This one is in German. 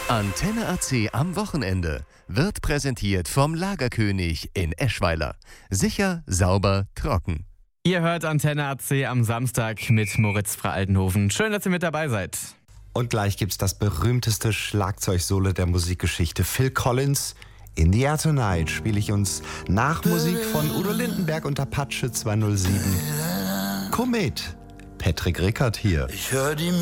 Antenne AC am Wochenende wird präsentiert vom Lagerkönig in Eschweiler. Sicher, sauber, trocken. Ihr hört Antenne AC am Samstag mit Moritz Fra Altenhofen. Schön, dass ihr mit dabei seid. Und gleich gibt's das berühmteste Schlagzeugsolo der Musikgeschichte. Phil Collins, In the Air Tonight, spiele ich uns nach Musik von Udo Lindenberg und Apache 207. Komet, Patrick Rickert hier. Ich hör die